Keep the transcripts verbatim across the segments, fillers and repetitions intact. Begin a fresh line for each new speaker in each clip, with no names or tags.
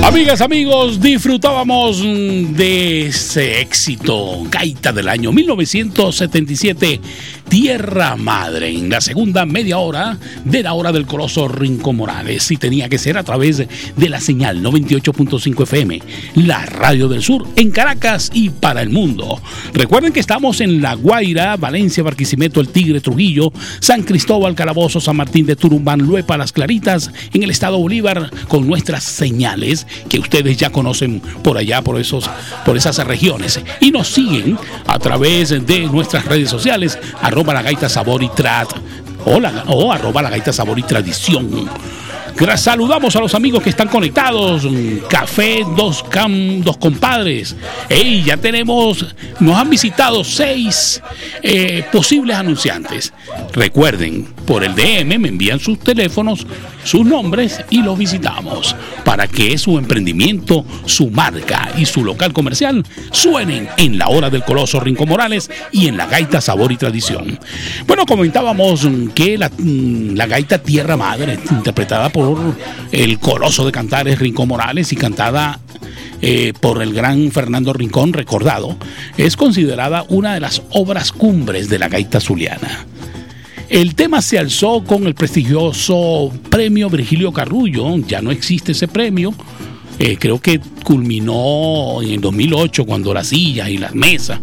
Amigas, amigos, disfrutábamos de ese éxito, Gaita del año mil novecientos setenta y siete, Tierra Madre, en la segunda media hora de la hora del Coloso Rincón Morales. Y tenía que ser a través de la señal noventa y ocho punto cinco F M, la Radio del Sur, en Caracas y para el mundo. Recuerden que estamos en La Guaira, Valencia, Barquisimeto, El Tigre, Trujillo, San Cristóbal, Calabozo, San Martín de Turumbán, Luepa, Las Claritas, en el estado Bolívar, con nuestras señales que ustedes ya conocen por allá, por esos, por esas regiones, y nos siguen a través de nuestras redes sociales, arroba la gaita sabor y trat, o, la, o arroba la gaita sabor y tradición. Saludamos a los amigos que están conectados. Café Dos, Cam, dos Compadres. Hey, ya tenemos, nos han visitado seis eh, posibles anunciantes. Recuerden, por el D M me envían sus teléfonos, sus nombres y los visitamos para que su emprendimiento, su marca y su local comercial suenen en la hora del Coloso Rincón Morales y en la gaita sabor y tradición. Bueno, comentábamos que la, la gaita Tierra Madre, interpretada por el Coloso de Cantares Rincón Morales y cantada eh, por el gran Fernando Rincón, recordado, es considerada una de las obras cumbres de la gaita zuliana. El tema se alzó con el prestigioso premio Virgilio Carrullo. Ya no existe ese premio. Eh, creo que culminó en el dos mil ocho, cuando las sillas y las mesas.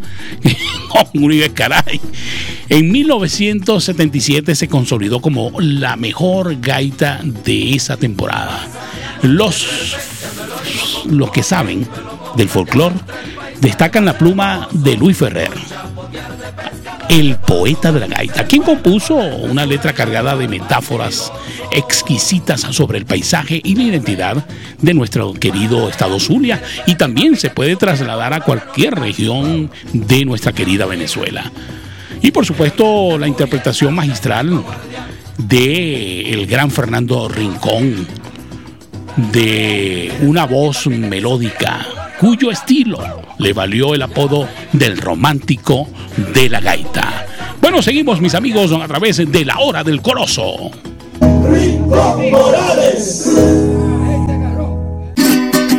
Caray. En mil novecientos setenta y siete se consolidó como la mejor gaita de esa temporada. Los, los que saben del folclore destacan la pluma de Luis Ferrer, el poeta de la gaita, quien compuso una letra cargada de metáforas exquisitas sobre el paisaje y la identidad de nuestro querido estado Zulia, y también se puede trasladar a cualquier región de nuestra querida Venezuela. Y por supuesto la interpretación magistral de el gran Fernando Rincón, de una voz melódica cuyo estilo le valió el apodo del romántico de la gaita. Bueno, seguimos, mis amigos, a través de la hora del Coloso.
Rincón Morales.